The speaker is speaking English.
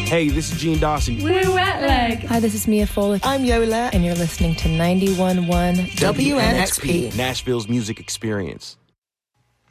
Hey, this is Gene Dawson. We're Wet Leg. Hi, this is Mia Folick. I'm Yola. And you're listening to 91.1 WNXP. Nashville's music experience.